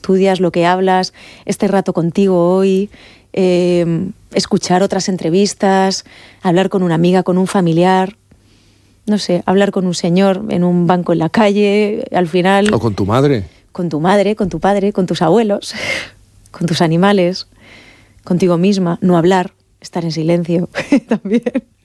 estudias, lo que hablas, este rato contigo hoy, escuchar otras entrevistas, hablar con una amiga, con un familiar, no sé, hablar con un señor en un banco en la calle, al final... O con tu madre. Con tu madre, con tu padre, con tus abuelos, con tus animales, contigo misma, no hablar, estar en silencio también.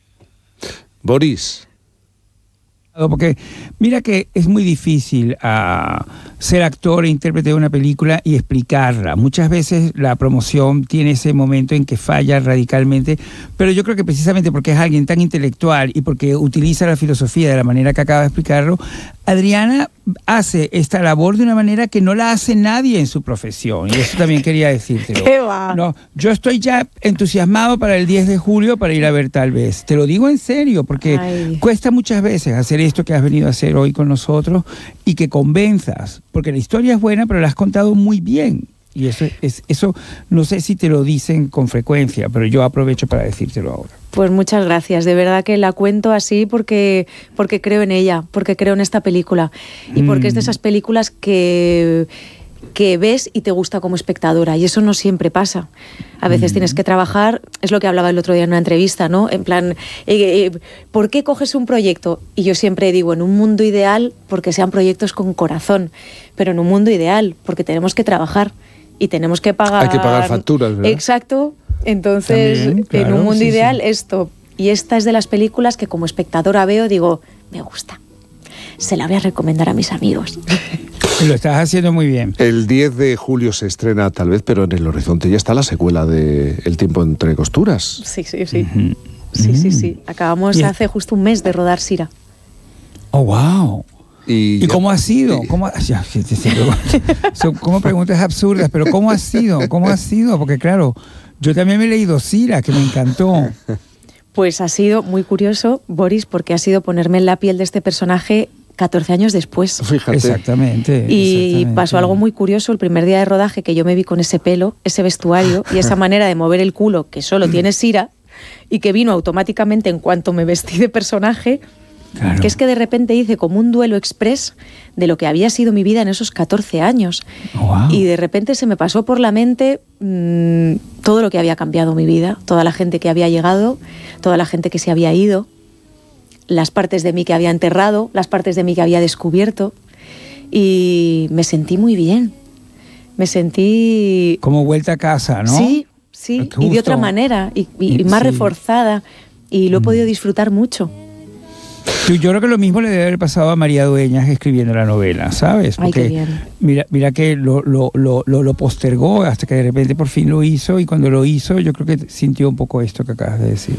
Boris. Porque mira que es muy difícil ser actor e intérprete de una película y explicarla. Muchas veces la promoción tiene ese momento en que falla radicalmente, pero yo creo que precisamente porque es alguien tan intelectual y porque utiliza la filosofía de la manera que acaba de explicarlo, Adriana hace esta labor de una manera que no la hace nadie en su profesión. Y eso también quería decírtelo. ¿Qué va? No, yo estoy ya entusiasmado para el 10 de julio para ir a ver Tal vez. Te lo digo en serio, porque cuesta muchas veces hacer esto que has venido a hacer hoy con nosotros y que convenzas. Porque la historia es buena, pero la has contado muy bien. Y eso no sé si te lo dicen con frecuencia, pero yo aprovecho para decírtelo ahora. Pues muchas gracias, de verdad que la cuento así porque creo en ella, porque creo en esta película y porque es de esas películas que ves y te gusta como espectadora, y eso no siempre pasa. A veces tienes que trabajar, es lo que hablaba el otro día en una entrevista, ¿no? En plan, ¿por qué coges un proyecto? Y yo siempre digo, en un mundo ideal, porque sean proyectos con corazón, pero en un mundo ideal, porque tenemos que trabajar y tenemos que pagar... Hay que pagar facturas, ¿verdad? Exacto. Entonces, también, claro, en un mundo sí, ideal, sí. esto. Y esta es de las películas que como espectadora veo, digo, me gusta. Se la voy a recomendar a mis amigos. Lo estás haciendo muy bien. El 10 de julio se estrena Tal vez, pero en el horizonte ya está la secuela de El tiempo entre costuras. Sí. Sí. Acabamos hace justo un mes de rodar Sira. ¡Oh, wow! ¿Y cómo ha sido? Sí. Son como preguntas absurdas, pero ¿cómo ha sido? ¿Cómo ha sido? Porque claro, yo también me he leído Sira, que me encantó. Pues ha sido muy curioso, Boris, porque ha sido ponerme en la piel de este personaje 14 años después. Fíjate. Exactamente. Y pasó algo muy curioso el primer día de rodaje, que yo me vi con ese pelo, ese vestuario y esa manera de mover el culo que solo tiene Sira y que vino automáticamente en cuanto me vestí de personaje. Claro. Que es que de repente hice como un duelo express de lo que había sido mi vida en esos 14 años. Wow. Y de repente se me pasó por la mente todo lo que había cambiado mi vida, toda la gente que había llegado, toda la gente que se había ido, las partes de mí que había enterrado, las partes de mí que había descubierto. Y me sentí muy bien. Me sentí... como vuelta a casa, ¿no? Sí, y de otra manera, y más reforzada. Y lo he podido disfrutar mucho. Yo creo que lo mismo le debe haber pasado a María Dueñas escribiendo la novela, ¿sabes? Porque ay, qué bien. Mira que lo postergó hasta que de repente por fin lo hizo, y cuando lo hizo yo creo que sintió un poco esto que acabas de decir.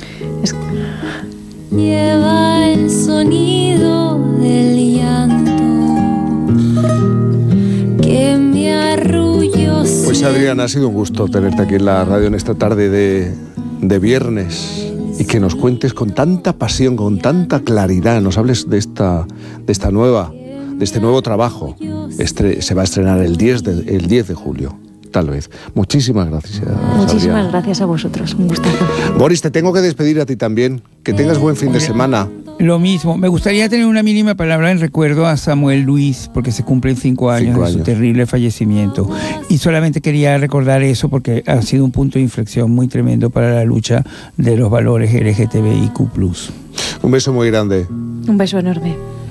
Lleva el sonido del llanto que me arrulló. Pues Adriana, ha sido un gusto tenerte aquí en la radio en esta tarde de viernes. Y que nos cuentes con tanta pasión, con tanta claridad, nos hables de este nuevo trabajo. Se va a estrenar el 10 de julio, Tal vez. Muchísimas gracias. Muchísimas Adriana. gracias a vosotros, un gustazo. Boris, te tengo que despedir a ti también. Que tengas buen fin de semana. Lo mismo. Me gustaría tener una mínima palabra en recuerdo a Samuel Luis, porque se cumplen 5 años de su terrible fallecimiento. Y solamente quería recordar eso porque ha sido un punto de inflexión muy tremendo para la lucha de los valores LGTBIQ+. Un beso muy grande. Un beso enorme.